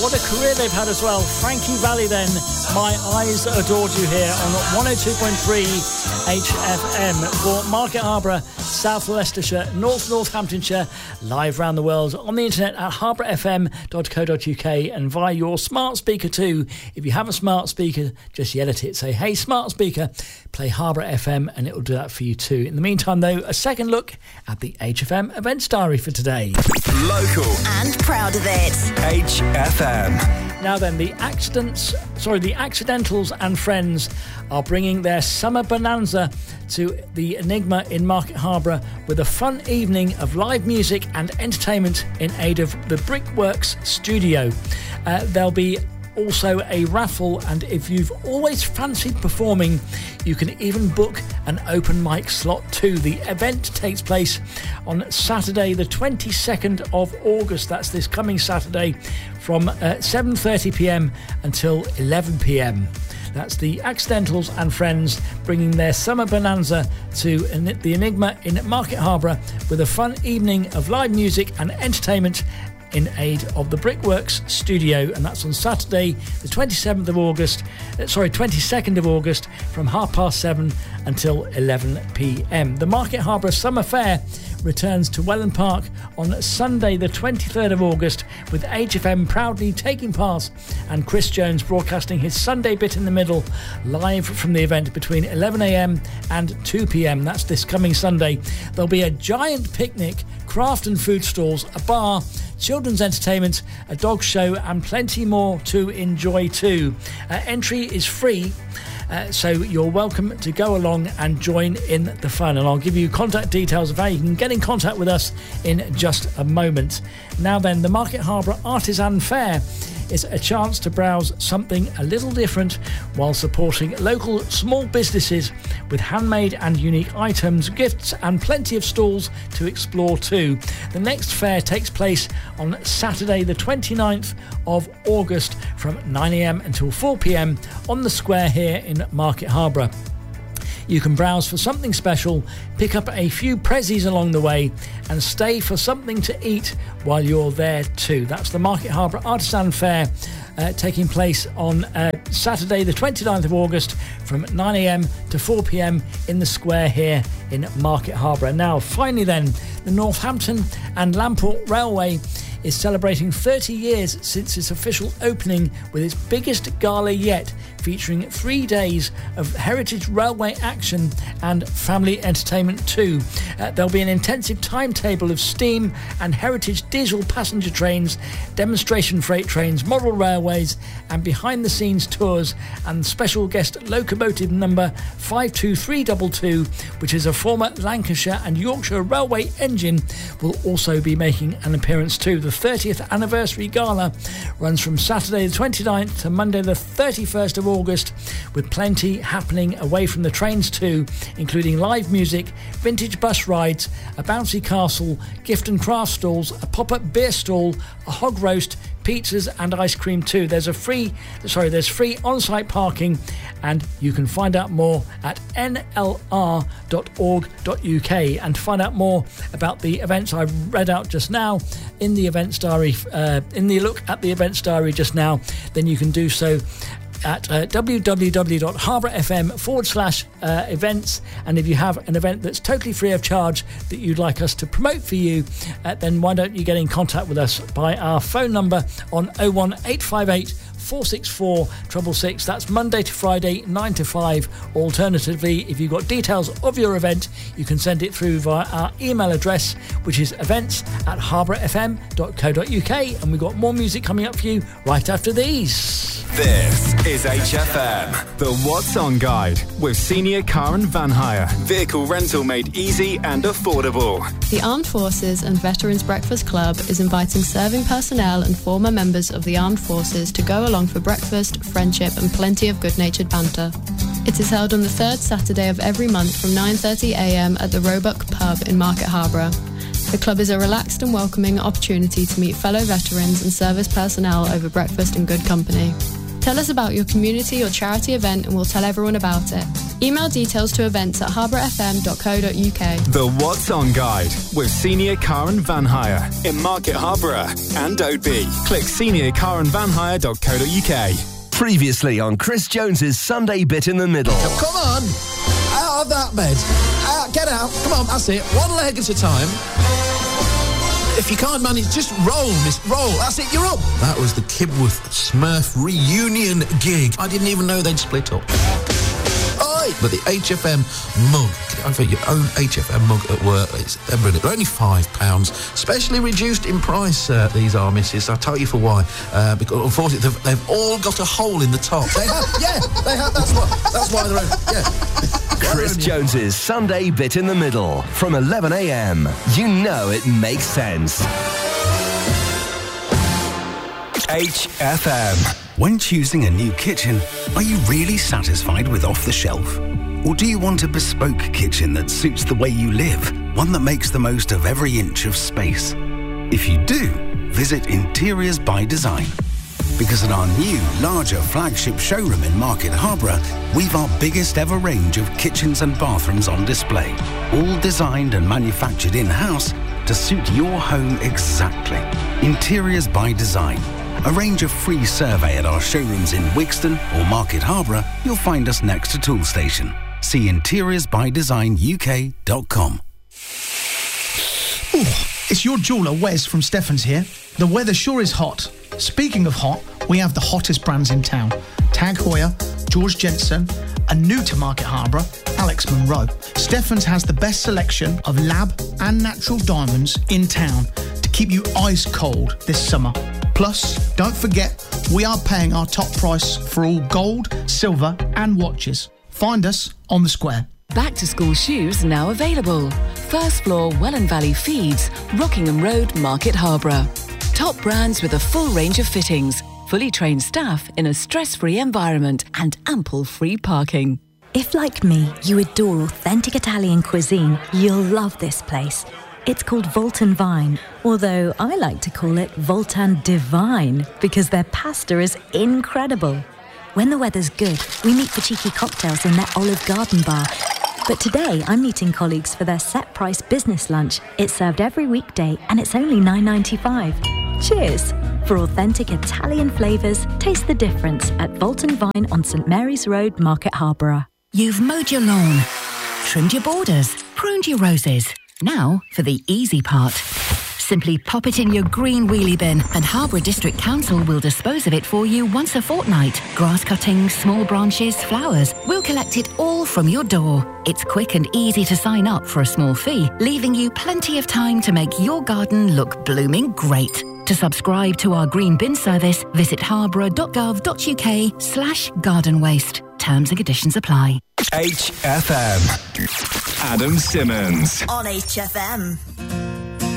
What a career they've had as well. Frankie Valli then, My Eyes Adored You here on 102.3 HFM for Market Harborough, South Leicestershire, North Northamptonshire, live around the world on the internet at harbourfm.co.uk and via your smart speaker too. If you have a smart speaker, just yell at it. Say, hey, smart speaker, play Harbour FM, and it will do that for you too. In the meantime, though, a second look at the HFM Events Diary for today. Local. And proud of it. HFM. Now then, the Accidentals and Friends are bringing their summer bonanza to the Enigma in Market Harborough with a fun evening of live music and entertainment in aid of the Brickworks studio. There'll be also a raffle, and if you've always fancied performing, you can even book an open mic slot too. The event takes place on Saturday the 22nd of August. That's this coming Saturday from 7:30pm until 11pm. That's the Accidentals and Friends bringing their summer bonanza to the Enigma in Market Harborough with a fun evening of live music and entertainment in aid of the Brickworks studio, and that's on Saturday the 22nd of August from 7:30 until 11pm. The Market Harborough Summer Fair returns to Welland Park on Sunday the 23rd of August with HFM proudly taking part and Chris Jones broadcasting his Sunday bit in the middle live from the event between 11am and 2pm. That's this coming Sunday. There'll be a giant picnic, craft and food stalls, a bar, children's entertainment, a dog show and plenty more to enjoy too. Entry is free, so you're welcome to go along and join in the fun, and I'll give you contact details of how you can get in contact with us in just a moment. Now then, the Market Harborough Artisan Fair is a chance to browse something a little different while supporting local small businesses with handmade and unique items, gifts and plenty of stalls to explore too. The next fair takes place on Saturday the 29th of August from 9am until 4pm on the square here in Market Harborough. You can browse for something special, pick up a few prezzies along the way and stay for something to eat while you're there too. That's the Market Harborough Artisan Fair taking place on Saturday the 29th of August from 9am to 4pm in the square here in Market Harborough. Now finally then, the Northampton and Lamport Railway is celebrating 30 years since its official opening with its biggest gala yet, featuring 3 days of heritage railway action and family entertainment too. There'll be an intensive timetable of steam and heritage diesel passenger trains, demonstration freight trains, model railways and behind the scenes tours, and special guest locomotive number 52322, which is a former Lancashire and Yorkshire Railway engine, will also be making an appearance too. The 30th anniversary gala runs from Saturday the 29th to Monday the 31st of August, with plenty happening away from the trains too, including live music, vintage bus rides, a bouncy castle, gift and craft stalls, a pop-up beer stall, a hog roast, pizzas and ice cream too. There's free on-site parking, and you can find out more at nlr.org.uk. And to find out more about the events I've read out just now in the events diary, in the look at the events diary just now, then you can do so at www.harbourfm.com/events. And if you have an event that's totally free of charge that you'd like us to promote for you, then why don't you get in contact with us by our phone number on 01858 464 666. That's Monday to Friday 9 to 5. Alternatively, if you've got details of your event, you can send it through via our email address, which is events@harbourfm.co.uk. and we've got more music coming up for you right after these. This is HFM, the What's On Guide with Senior Car and Van Hire. Vehicle rental made easy and affordable. The Armed Forces and Veterans Breakfast Club is inviting serving personnel and former members of the Armed Forces to go along for breakfast, friendship and plenty of good-natured banter. It is held on the third Saturday of every month from 9:30am at the Roebuck Pub in Market Harborough. The club is a relaxed and welcoming opportunity to meet fellow veterans and service personnel over breakfast in good company. Tell us about your community or charity event and we'll tell everyone about it. Email details to events at harbourfm.co.uk. The What's On Guide with Senior Car and Van Hire in Market Harborough and Oadby. Click seniorcarandvanhire.co.uk. Previously on Chris Jones's Sunday Bit in the Middle. Come on! Out of that bed. Get out. Come on, that's it. One leg at a time. If you can't manage, just roll, miss. Roll. That's it, you're up. That was the Kibworth Smurf reunion gig. I didn't even know they'd split up. But the HFM mug, I've got your own HFM mug at work. They're brilliant. They're only £5, specially reduced in price. These are, missus. I'll tell you for why. Because unfortunately, they've all got a hole in the top. They have, yeah, they have. That's why they're only, yeah. Chris Jones's Sunday Bit in the Middle from 11 a.m. You know it makes sense. HFM. When choosing a new kitchen, are you really satisfied with off the shelf? Or do you want a bespoke kitchen that suits the way you live, one that makes the most of every inch of space? If you do, visit Interiors by Design. Because at our new, larger flagship showroom in Market Harborough, we've our biggest ever range of kitchens and bathrooms on display, all designed and manufactured in-house to suit your home exactly. Interiors by Design. Arrange a free survey at our showrooms in Wigston or Market Harborough. You'll find us next to Toolstation. See interiorsbydesignuk.com. Ooh, it's your jeweller, Wes from Stephens here. The weather sure is hot. Speaking of hot, we have the hottest brands in town. Tag Heuer, George Jensen, and new to Market Harborough, Alex Monroe. Stephens has the best selection of lab and natural diamonds in town to keep you ice cold this summer. Plus, don't forget, we are paying our top price for all gold, silver and watches. Find us on the square. Back to school shoes now available. First floor Welland Valley Feeds, Rockingham Road, Market Harborough. Top brands with a full range of fittings, fully trained staff in a stress-free environment and ample free parking. If, like me, you adore authentic Italian cuisine, you'll love this place. It's called Voltan Vine, although I like to call it Voltan Divine because their pasta is incredible. When the weather's good, we meet for cheeky cocktails in their Olive Garden bar. But today, I'm meeting colleagues for their set-price business lunch. It's served every weekday and it's only $9.95. Cheers! For authentic Italian flavours, taste the difference at Voltan Vine on St Mary's Road, Market Harborough. You've mowed your lawn, trimmed your borders, pruned your roses. Now for the easy part. Simply pop it in your green wheelie bin and Harborough District Council will dispose of it for you once a fortnight. Grass cuttings, small branches, flowers. We'll collect it all from your door. It's quick and easy to sign up for a small fee, leaving you plenty of time to make your garden look blooming great. To subscribe to our green bin service, visit harborough.gov.uk/garden waste. Terms and conditions apply. HFM. Adam Simmons. On HFM.